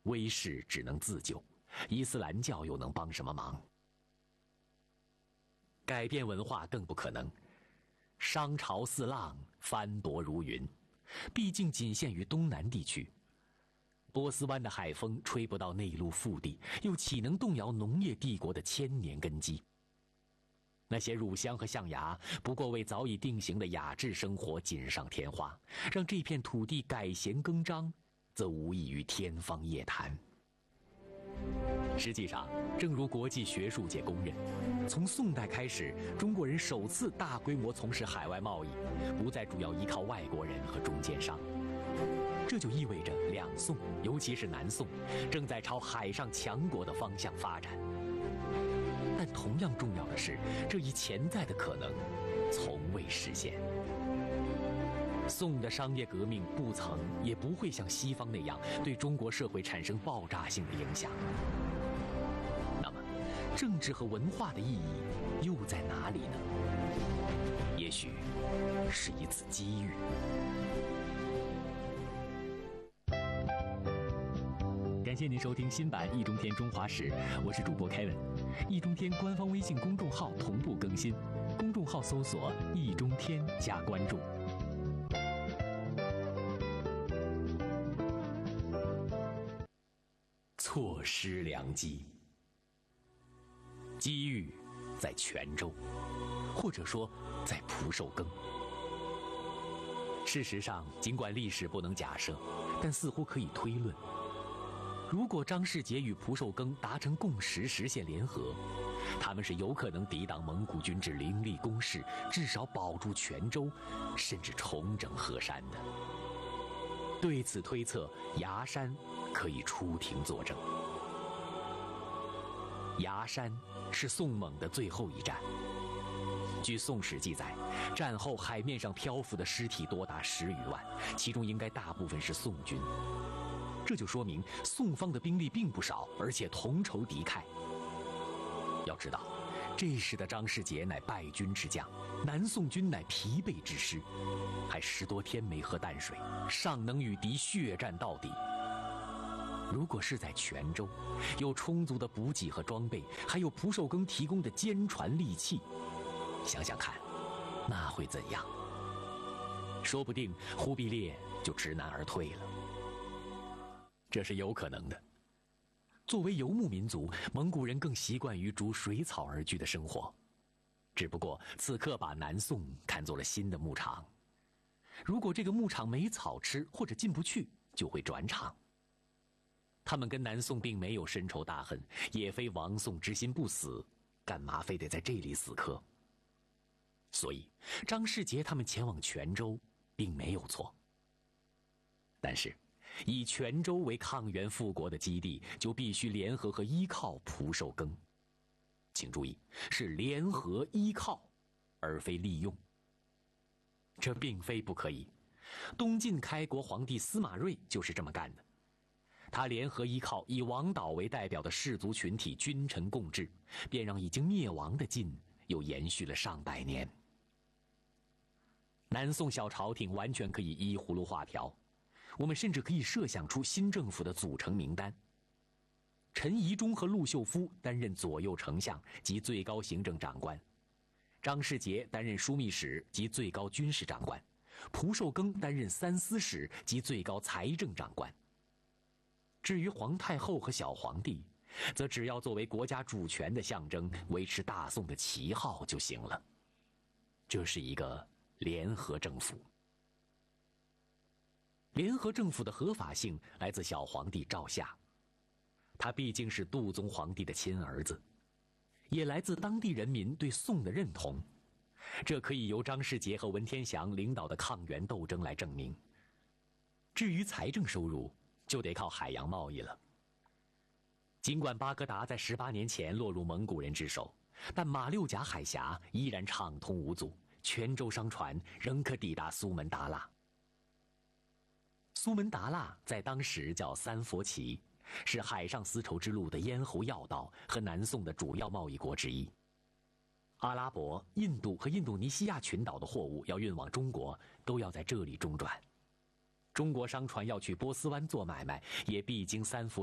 威势只能自救，伊斯兰教又能帮什么忙？改变文化更不可能。商朝四浪，帆礴如云，毕竟仅限于东南地区。波斯湾的海风吹不到内陆腹地，又岂能动摇农业帝国的千年根基？那些乳香和象牙不过为早已定型的雅致生活锦上添花，让这片土地改弦更张，则无异于天方夜谭。实际上，正如国际学术界公认，从宋代开始，中国人首次大规模从事海外贸易，不再主要依靠外国人和中间商。这就意味着两宋，尤其是南宋，正在朝海上强国的方向发展。但同样重要的是，这一潜在的可能从未实现。宋的商业革命不曾也不会像西方那样对中国社会产生爆炸性的影响。那么，政治和文化的意义又在哪里呢？也许是一次机遇。感谢您收听新版《易中天中华史》，我是主播 Kevin。易中天官方微信公众号同步更新，公众号搜索“易中天”加关注。错失良机，机遇在泉州，或者说在蒲寿羹。事实上，尽管历史不能假设，但似乎可以推论。如果张世杰与蒲寿羹达成共识，实现联合，他们是有可能抵挡蒙古军之凌厉攻势，至少保住泉州，甚至重整河山的。对此推测，崖山可以出庭作证。崖山是宋蒙的最后一战。据《宋史》记载，战后海面上漂浮的尸体多达10余万，其中应该大部分是宋军。这就说明宋方的兵力并不少，而且同仇敌忾。要知道，这时的张世杰乃败军之将，南宋军乃疲惫之师，还10多天没喝淡水，尚能与敌血战到底。如果是在泉州，有充足的补给和装备，还有蒲寿羹提供的坚船利器，想想看，那会怎样？说不定忽必烈就知难而退了。这是有可能的。作为游牧民族，蒙古人更习惯于逐水草而居的生活，只不过此刻把南宋看作了新的牧场。如果这个牧场没草吃或者进不去，就会转场。他们跟南宋并没有深仇大恨，也非亡宋之心不死，干嘛非得在这里死磕？所以张世杰他们前往泉州并没有错。但是以泉州为抗元复国的基地，就必须联合和依靠蒲寿羹。请注意，是联合依靠，而非利用。这并非不可以。东晋开国皇帝司马睿就是这么干的。他联合依靠以王导为代表的氏族群体君臣共治，便让已经灭亡的晋又延续了上百年。南宋小朝廷完全可以依葫芦画瓢，我们甚至可以设想出新政府的组成名单。陈宜中和陆秀夫担任左右丞相及最高行政长官，张世杰担任枢密使及最高军事长官，蒲寿羹担任三司使及最高财政长官。至于皇太后和小皇帝，则只要作为国家主权的象征，维持大宋的旗号就行了。这是一个联合政府。联合政府的合法性来自小皇帝赵夏，他毕竟是杜宗皇帝的亲儿子，也来自当地人民对宋的认同。这可以由张世杰和文天祥领导的抗元斗争来证明。至于财政收入，就得靠海洋贸易了。尽管巴格达在18年前落入蒙古人之手，但马六甲海峡依然畅通无阻，泉州商船仍可抵达苏门答腊。苏门答腊在当时叫三佛齐，是海上丝绸之路的咽喉要道和南宋的主要贸易国之一。阿拉伯、印度和印度尼西亚群岛的货物要运往中国，都要在这里中转。中国商船要去波斯湾做买卖，也必经三佛